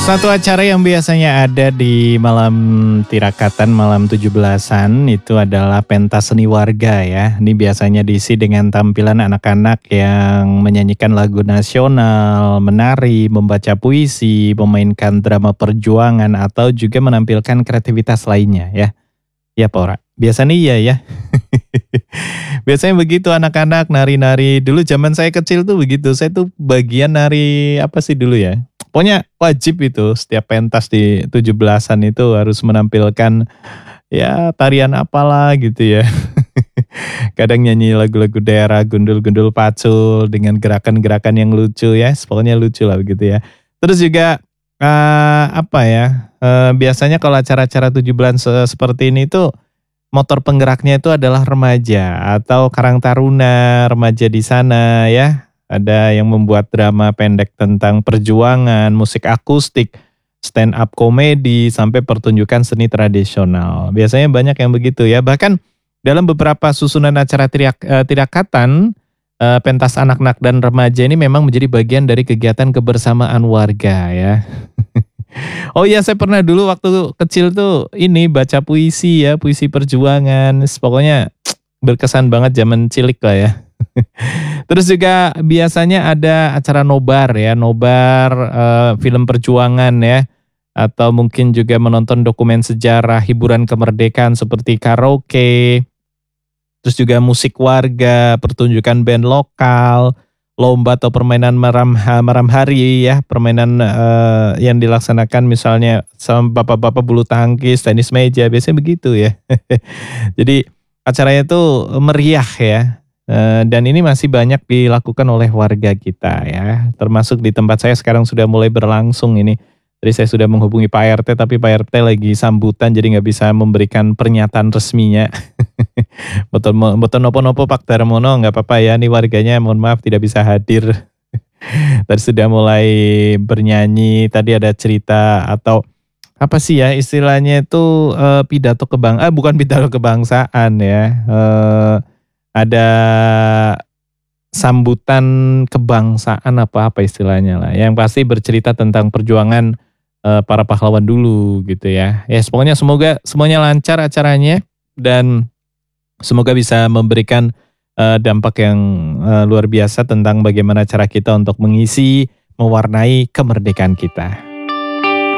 Satu acara yang biasanya ada di malam tirakatan, malam 17-an itu adalah pentas seni warga ya. Ini biasanya diisi dengan tampilan anak-anak yang menyanyikan lagu nasional, menari, membaca puisi, memainkan drama perjuangan atau juga menampilkan kreativitas lainnya ya. Ya Pora, biasanya iya ya. Biasanya begitu anak-anak nari-nari. Dulu zaman saya kecil tuh begitu. Saya tuh bagian nari apa sih dulu ya. Pokoknya wajib itu setiap pentas di 17-an itu harus menampilkan ya tarian apalah gitu ya. Kadang nyanyi lagu-lagu daerah gundul-gundul pacul dengan gerakan-gerakan yang lucu ya. Pokoknya lucu lah begitu ya. Terus juga apa ya, biasanya kalau acara-acara 17-an seperti ini tuh motor penggeraknya itu adalah remaja atau karang taruna remaja di sana ya. Ada yang membuat drama pendek tentang perjuangan, musik akustik, stand up komedi, sampai pertunjukan seni tradisional. Biasanya banyak yang begitu ya. Bahkan dalam beberapa susunan acara tirakatan, pentas anak-anak dan remaja ini memang menjadi bagian dari kegiatan kebersamaan warga ya. Oh iya, saya pernah dulu waktu kecil tuh ini baca puisi ya, puisi perjuangan. Pokoknya berkesan banget zaman cilik lah ya. Terus juga biasanya ada acara nobar ya, nobar film perjuangan ya. Atau mungkin juga menonton dokumen sejarah, hiburan kemerdekaan seperti karaoke. Terus juga musik warga, pertunjukan band lokal, lomba atau permainan malam hari ya, permainan yang dilaksanakan misalnya sama bapak-bapak bulu tangkis, tenis meja, biasanya begitu ya. Jadi acaranya tuh meriah ya. Dan ini masih banyak dilakukan oleh warga kita ya. Termasuk di tempat saya sekarang sudah mulai berlangsung ini. Jadi saya sudah menghubungi Pak RT, tapi Pak RT lagi sambutan jadi nggak bisa memberikan pernyataan resminya. Betul nopo-nopo Pak Darmono, nggak apa-apa ya, ini warganya mohon maaf tidak bisa hadir. Tadi sudah mulai bernyanyi, tadi ada cerita atau apa sih ya istilahnya itu bukan pidato kebangsaan ya. Ada sambutan kebangsaan apa istilahnya lah. Yang pasti bercerita tentang perjuangan para pahlawan dulu gitu ya. Ya pokoknya semoga semuanya lancar acaranya dan semoga bisa memberikan dampak yang luar biasa tentang bagaimana cara kita untuk mengisi, mewarnai kemerdekaan kita.